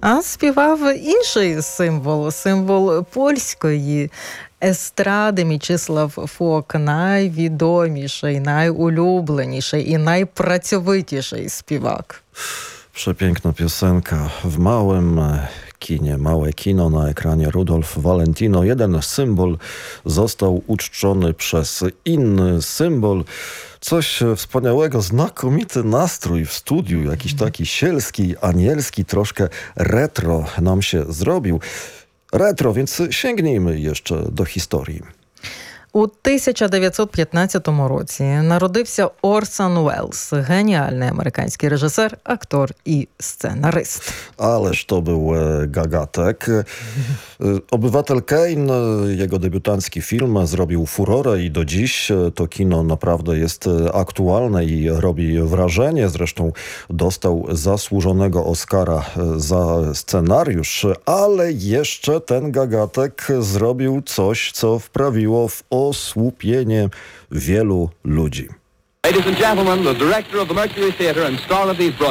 А співав інший символ польської естради. Мічислав Фок, najwidomiejszy, najulubленіший і najpracowitіший співак. Przepiękna piosenka. W małym kinie, małe kino na ekranie Rudolf Valentino. Jeden symbol został uczczony przez inny symbol. Coś wspaniałego, znakomity nastrój w studiu, jakiś taki sielski, anielski, troszkę retro nam się zrobił. Retro, więc sięgnijmy jeszcze do historii. У 1915 році народився Орсон Уеллс, геніальний американський режисер, актор і сценарист. Ależ to był gagatek. Obywatel Kane, jego debiutancki film, zrobił furorę i do dziś to kino naprawdę jest aktualne i robi wrażenie. Zresztą dostał zasłużonego Oscara za scenariusz, ale jeszcze ten gagatek zrobił coś, co wprawiło w osłupienie wielu ludzi. Ladies and gentlemen, the director of the Mercury Theatre and star of these broadcasts.